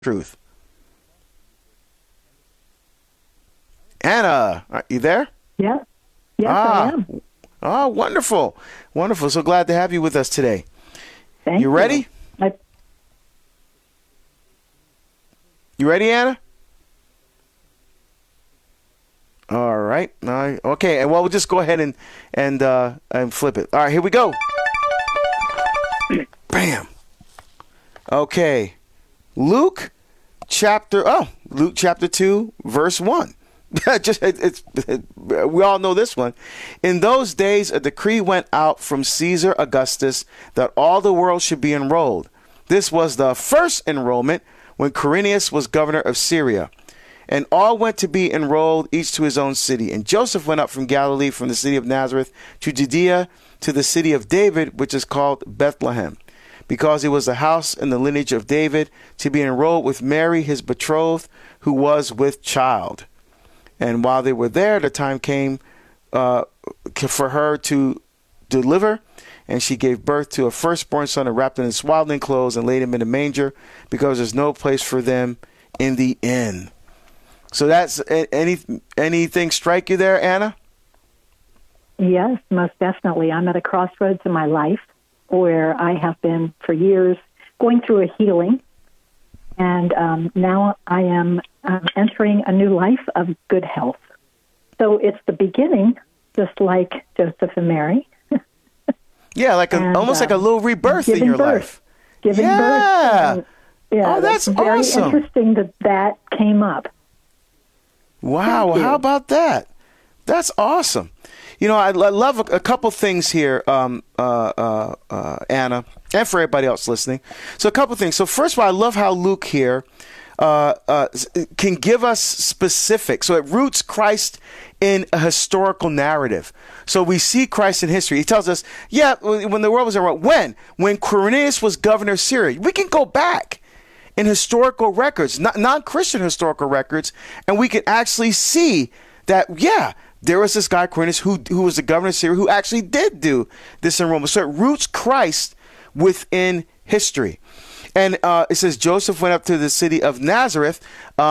Truth. Anna, are you there? Yeah. Yes, I am. Oh, wonderful. Wonderful. So glad to have you with us today. Thank you. Ready? You ready, Anna? All right. Okay. Well, we'll just go ahead and flip it. All right. Here we go. Bam. Okay. Luke chapter 2, verse 1. We all know this one. In those days, a decree went out from Caesar Augustus that all the world should be enrolled. This was the first enrollment when Quirinius was governor of Syria. And all went to be enrolled, each to his own city. And Joseph went up from Galilee, from the city of Nazareth to Judea, to the city of David, which is called Bethlehem, because he was the house and the lineage of David, to be enrolled with Mary, his betrothed, who was with child. And while they were there, the time came for her to deliver, and she gave birth to a firstborn son, and wrapped him in swaddling clothes and laid him in a manger, because there's no place for them in the inn. So that's anything strike you there, Anna? Yes, most definitely. I'm at a crossroads in my life where I have been for years going through a healing, and now I am entering a new life of good health. So it's the beginning, just like Joseph and Mary. Yeah, almost like a little rebirth in your life. Giving birth. Yeah, oh, that's very awesome. Interesting that came up. Wow, how about that? That's awesome. You know, I love a couple things here, Anna, and for everybody else listening. So a couple things. So first of all, I love how Luke here can give us specifics. So it roots Christ in a historical narrative. So we see Christ in history. He tells us, when the world was around, when Quirinius was governor of Syria. We can go back in historical records, non-Christian historical records, and we can actually see that, there was this guy, Quirinius, who was the governor of Syria, who actually did do this enrollment. So it roots Christ within history. And it says Joseph went up to the city of Nazareth.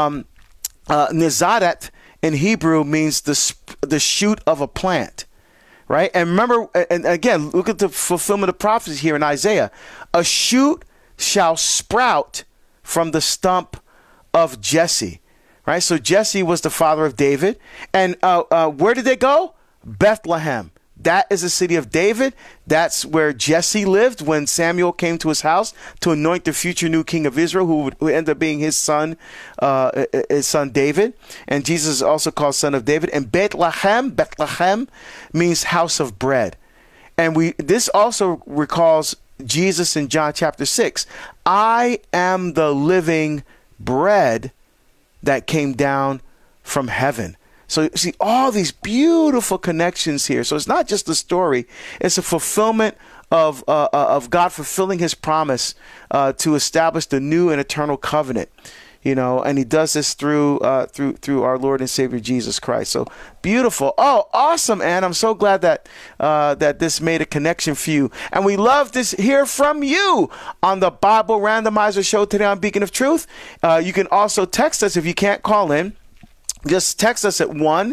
Nazaret in Hebrew means the shoot of a plant, right? And remember, and again, look at the fulfillment of prophecy here in Isaiah. A shoot shall sprout from the stump of Jesse, right? So Jesse was the father of David. And where did they go? Bethlehem. That is the city of David. That's where Jesse lived when Samuel came to his house to anoint the future new king of Israel, who ended up being his son David. And Jesus is also called son of David. And Bethlehem means house of bread. And this also recalls Jesus in John chapter 6. I am the living bread that came down from heaven. So you see all these beautiful connections here. So it's not just a story; it's a fulfillment of God fulfilling His promise to establish the new and eternal covenant. You know, and He does this through our Lord and Savior Jesus Christ. So beautiful! Oh, awesome, Ann! I'm so glad that this made a connection for you, and we love to hear from you on the Bible Randomizer Show today on Beacon of Truth. You can also text us if you can't call in. Just text us at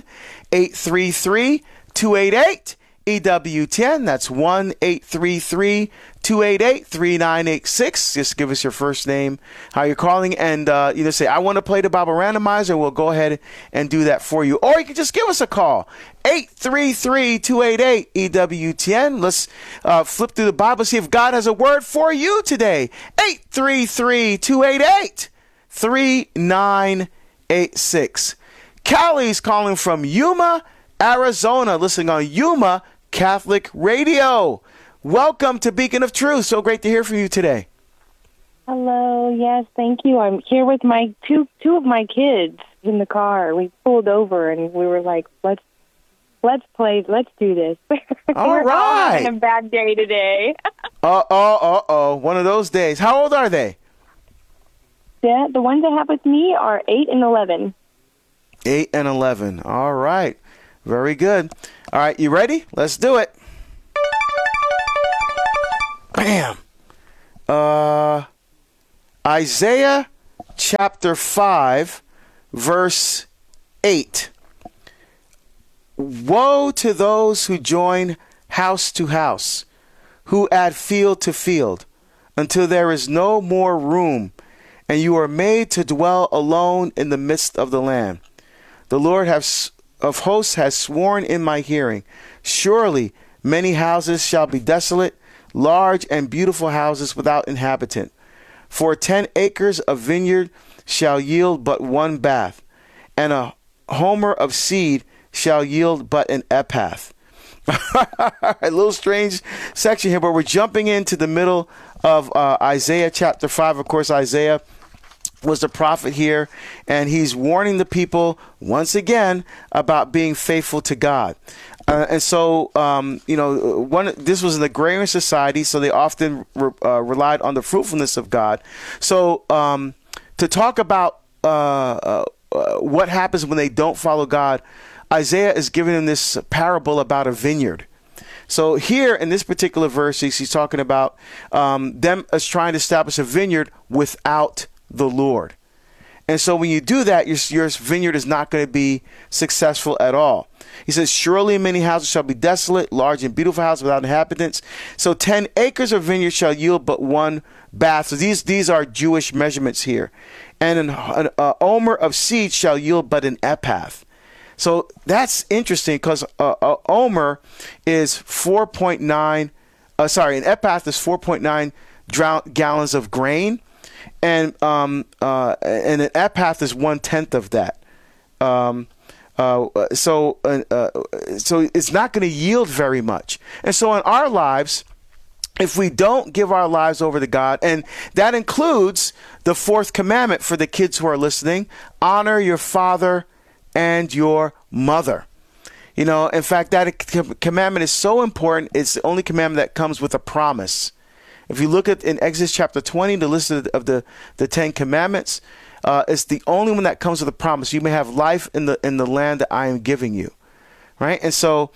1-833-288-EWTN. That's 1-833-288-3986. Just give us your first name, how you're calling, and either say, I want to play the Bible Randomizer. We'll go ahead and do that for you. Or you can just give us a call, 833-288-EWTN. Let's flip through the Bible, see if God has a word for you today. 833-288-3986. Callie's calling from Yuma, Arizona, listening on Yuma Catholic Radio. Welcome to Beacon of Truth. So great to hear from you today. Hello. Yes, thank you. I'm here with my two of my kids in the car. We pulled over and we were like, let's play. Let's do this. All we're right. all having a bad day today. One of those days. How old are they? Yeah, the ones I have with me are 8 and 11. 8 and 11. All right. Very good. All right. You ready? Let's do it. Bam. Isaiah chapter 5, verse 8. Woe to those who join house to house, who add field to field, until there is no more room, and you are made to dwell alone in the midst of the land. The Lord of hosts has sworn in my hearing, surely many houses shall be desolate, large and beautiful houses without inhabitant. For 10 acres of vineyard shall yield but one bath, and a homer of seed shall yield but an epath. A little strange section here, but we're jumping into the middle of Isaiah chapter 5. Of course, Isaiah was the prophet here, and he's warning the people once again about being faithful to God. And so, this was an agrarian society, so they often relied on the fruitfulness of God. So to talk about what happens when they don't follow God, Isaiah is giving them this parable about a vineyard. So here in this particular verse, he's talking about them as trying to establish a vineyard without the Lord. And so when you do that, your vineyard is not going to be successful at all. He says, surely many houses shall be desolate, large and beautiful houses without inhabitants. So 10 acres of vineyard shall yield but one bath. So these are Jewish measurements here. And an omer of seed shall yield but an epath. So that's interesting because omer is 4.9, an epath is 4.9 gallons of grain. And an epath is 1/10 of that. So it's not going to yield very much. And so in our lives, if we don't give our lives over to God, and that includes the fourth commandment for the kids who are listening, honor your father and your mother. You know, in fact, that commandment is so important. It's the only commandment that comes with a promise. If you look at in Exodus chapter 20, the list of the 10 commandments, it's the only one that comes with a promise. You may have life in the land that I am giving you, right? And so,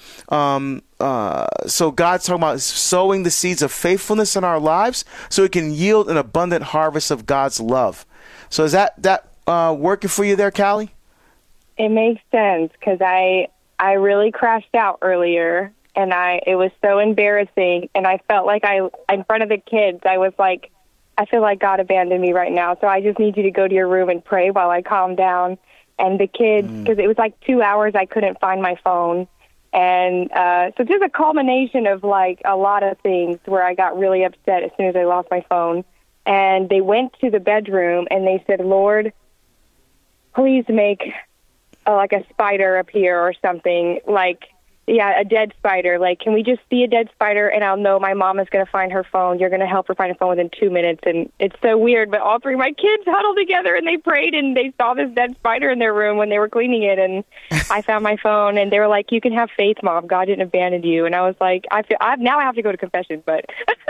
so God's talking about sowing the seeds of faithfulness in our lives, so it can yield an abundant harvest of God's love. So is that working for you there, Callie? It makes sense because I really crashed out earlier. And it was so embarrassing, and I felt like in front of the kids, I was like, I feel like God abandoned me right now, so I just need you to go to your room and pray while I calm down. And the kids, because it was like 2 hours, I couldn't find my phone. And so just a culmination of like a lot of things where I got really upset as soon as I lost my phone. And they went to the bedroom, and they said, Lord, please make like a spider appear or something, like, yeah, a dead spider. Like, can we just see a dead spider and I'll know my mom is going to find her phone. You're going to help her find her phone within 2 minutes. And it's so weird, but all three of my kids huddled together and they prayed and they saw this dead spider in their room when they were cleaning it. And I found my phone and they were like, you can have faith, Mom. God didn't abandon you. And I was like, now I have to go to confession, but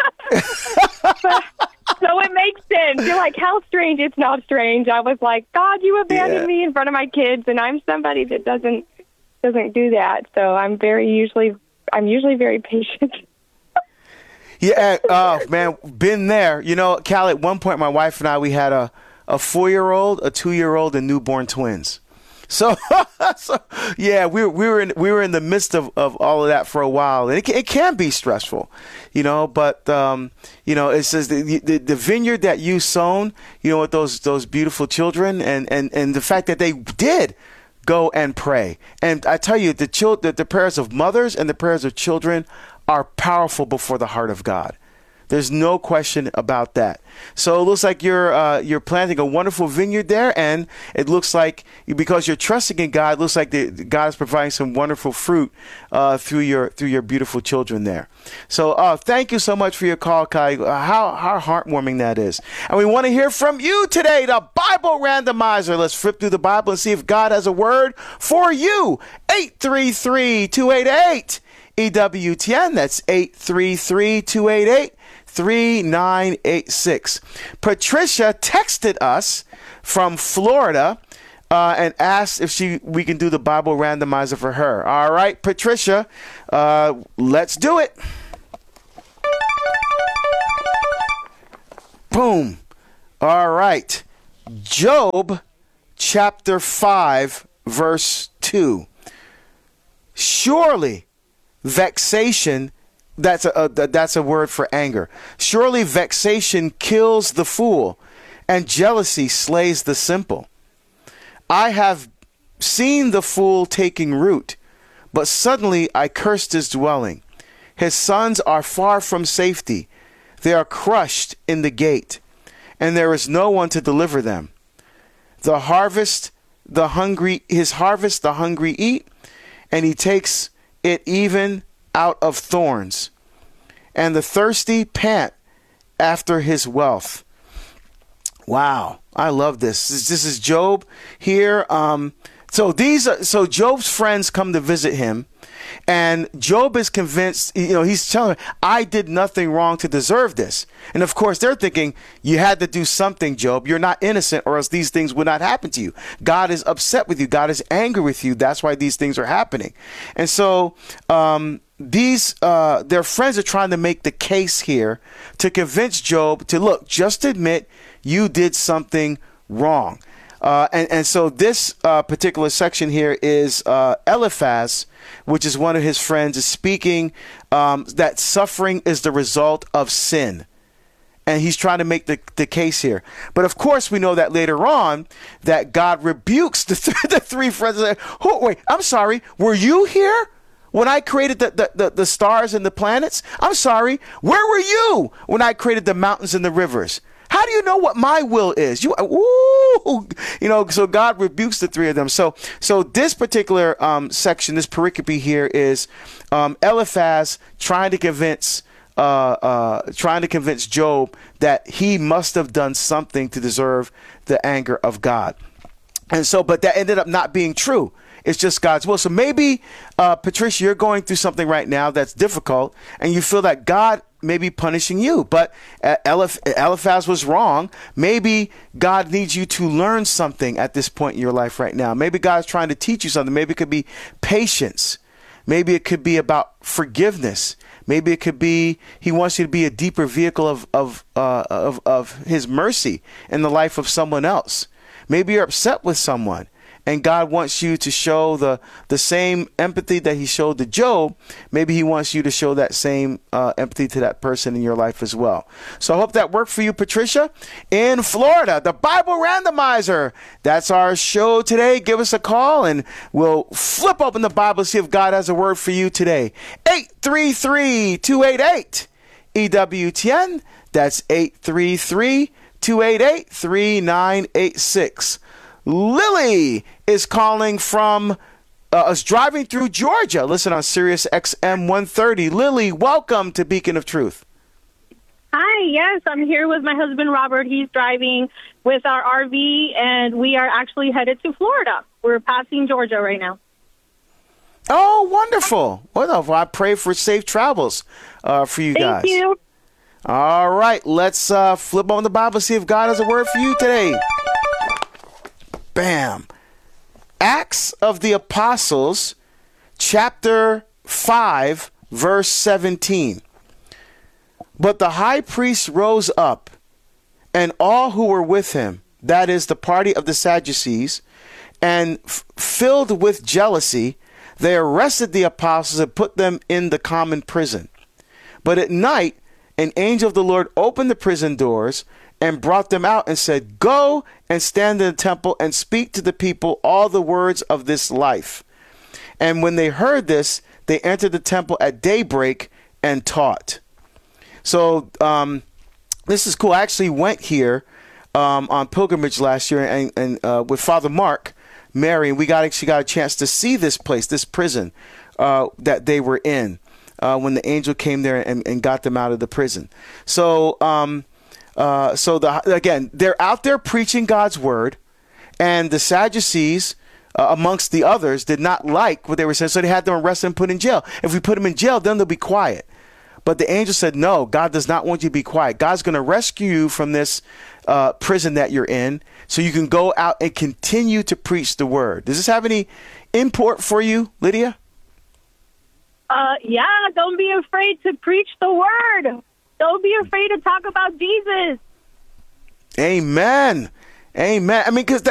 so it makes sense. You're like, how strange. It's not strange. I was like, God, you abandoned me in front of my kids. And I'm somebody that doesn't do that, so I'm usually very patient. Yeah, oh man, been there. You know, Cal, at one point my wife and I, we had a 4-year-old, a 2-year-old, and newborn twins. So yeah, we were in the midst of all of that for a while, and it can be stressful, you know. But you know, it says the vineyard that you sown, you know, with those beautiful children, and the fact that they did go and pray. And I tell you, the prayers of mothers and the prayers of children are powerful before the heart of God. There's no question about that. So it looks like you're planting a wonderful vineyard there, and it looks like because you're trusting in God, it looks like God is providing some wonderful fruit through your beautiful children there. So thank you so much for your call, Kai. How heartwarming that is. And we want to hear from you today, the Bible Randomizer. Let's flip through the Bible and see if God has a word for you. 833-288 EWTN. That's 833-288 3986. Patricia texted us from Florida and asked if we can do the Bible Randomizer for her. All right, Patricia, let's do it. Boom. All right. Job chapter 5, verse 2. Surely vexation, that's a word for anger. Surely vexation kills the fool, and jealousy slays the simple. I have seen the fool taking root, but suddenly I cursed his dwelling. His sons are far from safety. They are crushed in the gate, and there is no one to deliver them. His harvest the hungry eat, and he takes it even out of thorns. And the thirsty pant after his wealth. Wow, I love this. This is Job here. So Job's friends come to visit him, and Job is convinced, he's telling them, I did nothing wrong to deserve this. And of course, they're thinking, you had to do something, Job. You're not innocent, or else these things would not happen to you. God is upset with you. God is angry with you. That's why these things are happening. And so their friends are trying to make the case here to convince Job to, look, just admit you did something wrong. And so this particular section here is Eliphaz, which is one of his friends, is speaking that suffering is the result of sin. And he's trying to make the case here. But of course, we know that later on that God rebukes the three friends. Oh, wait, I'm sorry. Were you here when I created the stars and the planets? I'm sorry. Where were you when I created the mountains and the rivers? How do you know what my will is? So God rebukes the three of them. So this particular section, this pericope here, is Eliphaz trying to convince Job that he must have done something to deserve the anger of God. And so, but that ended up not being true. It's just God's will. So maybe, Patricia, you're going through something right now that's difficult, and you feel that God may be punishing you. But Eliphaz was wrong. Maybe God needs you to learn something at this point in your life right now. Maybe God's trying to teach you something. Maybe it could be patience. Maybe it could be about forgiveness. Maybe it could be he wants you to be a deeper vehicle of his mercy in the life of someone else. Maybe you're upset with someone, and God wants you to show the same empathy that he showed to Job. Maybe he wants you to show that same empathy to that person in your life as well. So I hope that worked for you, Patricia. In Florida, the Bible Randomizer. That's our show today. Give us a call and we'll flip open the Bible, see if God has a word for you today. 833-288-EWTN. That's 833-288-3986. Lily is calling from us driving through Georgia. Listen on Sirius XM 130. Lily, welcome to Beacon of Truth. Hi, yes, I'm here with my husband, Robert. He's driving with our RV, and we are actually headed to Florida. We're passing Georgia right now. Oh, wonderful. Wonderful. I pray for safe travels for you guys. Thank you. All right, let's flip on the Bible, see if God has a word for you today. Bam. Acts of the Apostles, chapter 5, verse 17. But the high priest rose up, and all who were with him, that is, the party of the Sadducees, and filled with jealousy, they arrested the apostles and put them in the common prison. But at night, an angel of the Lord opened the prison doors and brought them out and said, Go and stand in the temple and speak to the people all the words of this life. And when they heard this, they entered the temple at daybreak and taught. So this is cool. I actually went here on pilgrimage last year and with Father Mark, Mary, and we actually got a chance to see this place, this prison that they were in when the angel came there and got them out of the prison. So again, they're out there preaching God's word, and the Sadducees, amongst the others, did not like what they were saying, so they had them arrested and put in jail. If we put them in jail, then they'll be quiet. But the angel said, no, God does not want you to be quiet. God's going to rescue you from this prison that you're in so you can go out and continue to preach the word. Does this have any import for you, Lydia? Yeah, don't be afraid to preach the word. Don't be afraid to talk about Jesus. Amen. Amen. I mean, because